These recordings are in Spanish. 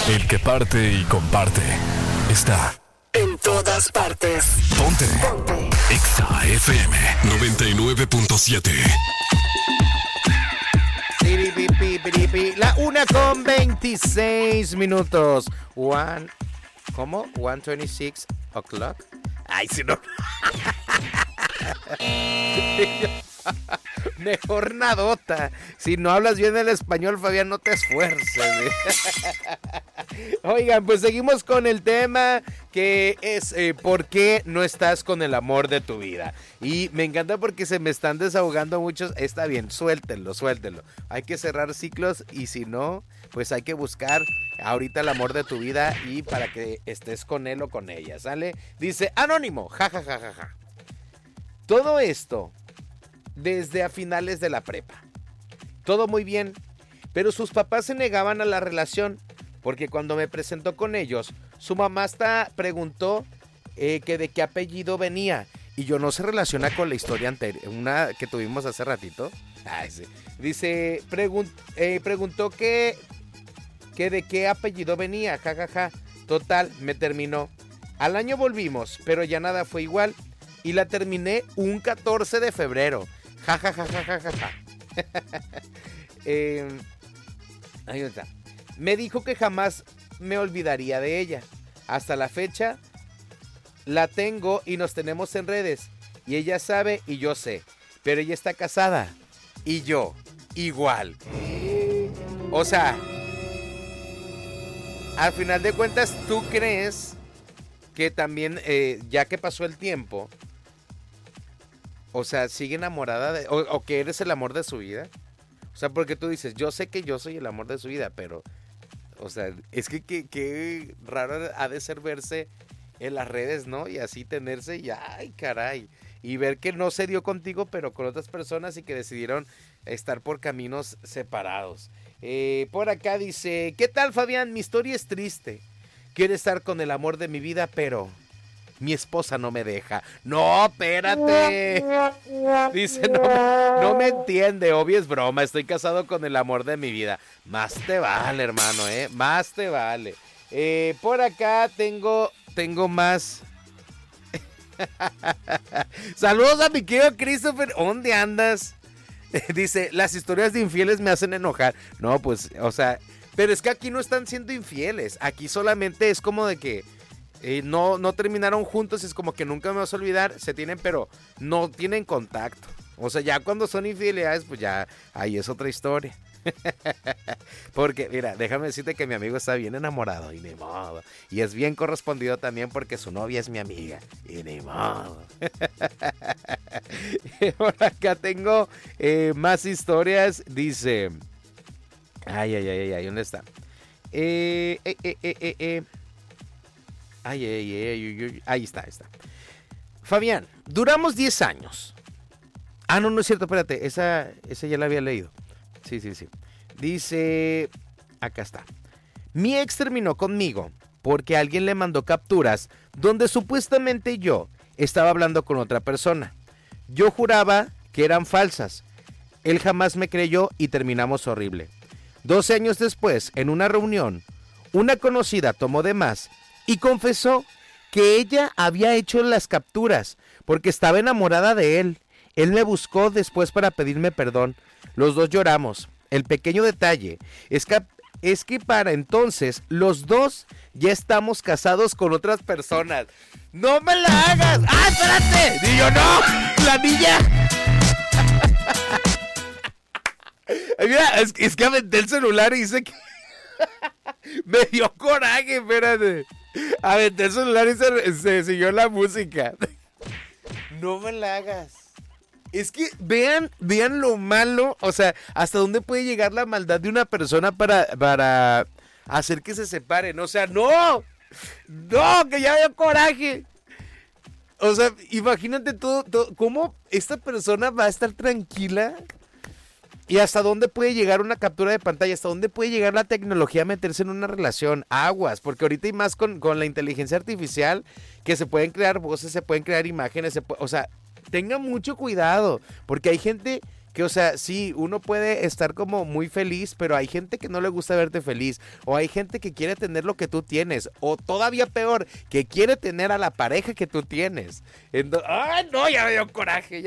El que parte y comparte está en todas partes. Ponte. Exa FM 99.7. La 1:26. ¿Cómo? 1:26 o'clock. Ay, si no. Mejor nadota. Si no hablas bien el español, Fabián, no te esfuerces. Oigan, pues seguimos con el tema que es ¿por qué no estás con el amor de tu vida? Y me encanta porque se me están desahogando muchos. Está bien, suéltenlo. Hay que cerrar ciclos y si no, pues hay que buscar ahorita el amor de tu vida y para que estés con él o con ella, ¿sale? Dice Anónimo, ja. Todo esto desde a finales de la prepa. Todo muy bien, pero sus papás se negaban a la relación porque cuando me presentó con ellos, su mamá hasta preguntó que de qué apellido venía y yo no se relaciona con la historia anterior, una que tuvimos hace ratito. Ay, sí. Dice, preguntó que de qué apellido venía, ja. Total, me terminó. Al año volvimos, pero ya nada fue igual y la terminé un 14 de febrero. Ja. Ahí está. Me dijo que jamás me olvidaría de ella. Hasta la fecha la tengo y nos tenemos en redes. Y ella sabe y yo sé. Pero ella está casada. Y yo, igual. O sea, al final de cuentas, ¿tú crees que también, ya que pasó el tiempo, o sea, sigue enamorada o que eres el amor de su vida? O sea, porque tú dices, yo sé que yo soy el amor de su vida, pero, o sea, es que qué raro ha de ser verse en las redes, ¿no? Y así tenerse y, ay, caray. Y ver que no se dio contigo, pero con otras personas y que decidieron estar por caminos separados. Por acá dice, ¿qué tal, Fabián? Mi historia es triste. Quiero estar con el amor de mi vida, pero mi esposa no me deja. No, espérate. Dice, no me entiende. Obvio es broma. Estoy casado con el amor de mi vida. Más te vale, hermano, más te vale. Por acá tengo más. Saludos a mi querido Christopher. ¿Dónde andas? Dice, las historias de infieles me hacen enojar. No, pues, o sea, pero es que aquí no están siendo infieles. Aquí solamente es como de que no terminaron juntos, es como que nunca me vas a olvidar, se tienen, pero no tienen contacto. O sea, ya cuando son infidelidades, pues ya ahí es otra historia. Porque, mira, déjame decirte que mi amigo está bien enamorado, y ni modo. Y es bien correspondido también porque su novia es mi amiga, y ni modo. Por acá tengo más historias, dice... Ay, ¿dónde está? Ahí está. Fabián, duramos 10 años. Ah, no es cierto, espérate, esa ya la había leído. Sí. Dice, acá está. Mi ex terminó conmigo porque alguien le mandó capturas donde supuestamente yo estaba hablando con otra persona. Yo juraba que eran falsas. Él jamás me creyó y terminamos horrible. 12 años después, en una reunión, una conocida tomó de más y confesó que ella había hecho las capturas porque estaba enamorada de él. Él me buscó después para pedirme perdón. Los dos lloramos. El pequeño detalle es que para entonces los dos ya estamos casados con otras personas. ¡No me la hagas! ¡Ah, espérate! Y yo, ¡no! ¡La niña! Mira, es que aventé el celular y dice que... Me dio coraje, espérate. Aventé el celular y se siguió la música. No me la hagas. Es que vean lo malo, o sea, hasta dónde puede llegar la maldad de una persona para hacer que se separen. O sea, no, que ya dio coraje. O sea, imagínate todo, cómo esta persona va a estar tranquila y hasta dónde puede llegar una captura de pantalla, hasta dónde puede llegar la tecnología a meterse en una relación. Aguas, porque ahorita hay más con la inteligencia artificial que se pueden crear voces, se pueden crear imágenes, o sea, tengan mucho cuidado, porque hay gente que, o sea, sí, uno puede estar como muy feliz, pero hay gente que no le gusta verte feliz, o hay gente que quiere tener lo que tú tienes, o todavía peor, que quiere tener a la pareja que tú tienes. ¡Ay, no! Ya me dio coraje.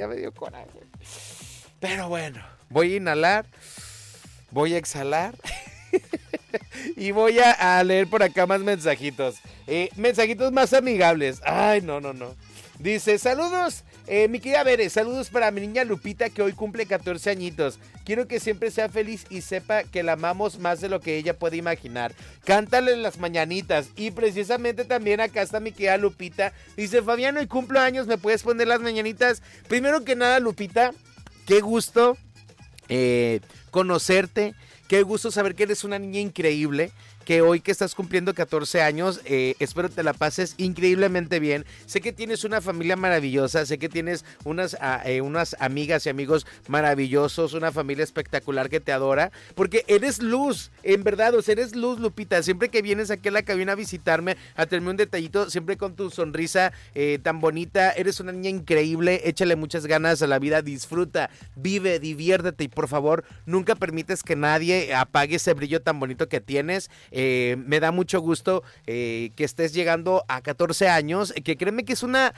Pero bueno, voy a inhalar, voy a exhalar y voy a leer por acá más mensajitos. Mensajitos más amigables. Ay, no. Dice, saludos, mi querida Bere, saludos para mi niña Lupita que hoy cumple 14 añitos. Quiero que siempre sea feliz y sepa que la amamos más de lo que ella puede imaginar. Cántale las mañanitas. Y precisamente también acá está mi querida Lupita. Dice, Fabián, hoy cumplo años, ¿me puedes poner las mañanitas? Primero que nada, Lupita, qué gusto conocerte. Qué gusto saber que eres una niña increíble, que hoy que estás cumpliendo 14 años, espero te la pases increíblemente bien. Sé que tienes una familia maravillosa, sé que tienes unas amigas y amigos maravillosos, una familia espectacular que te adora, porque eres luz, en verdad, o sea, eres luz, Lupita. Siempre que vienes aquí a la cabina a visitarme, a tenerme un detallito, siempre con tu sonrisa tan bonita, eres una niña increíble, échale muchas ganas a la vida, disfruta, vive, diviértete y por favor, nunca permites que nadie apague ese brillo tan bonito que tienes. Me da mucho gusto que estés llegando a 14 años, que créeme que es una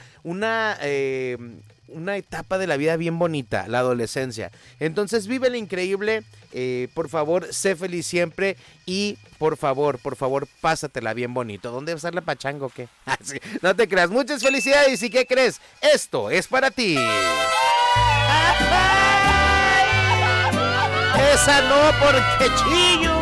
etapa de la vida bien bonita, la adolescencia. Entonces, vívela increíble, por favor, sé feliz siempre y por favor, pásatela bien bonito. ¿Dónde va a estar la pachanga o qué? No te creas, muchas felicidades. ¿Y qué crees? Esto es para ti. Esa no, porque chillo.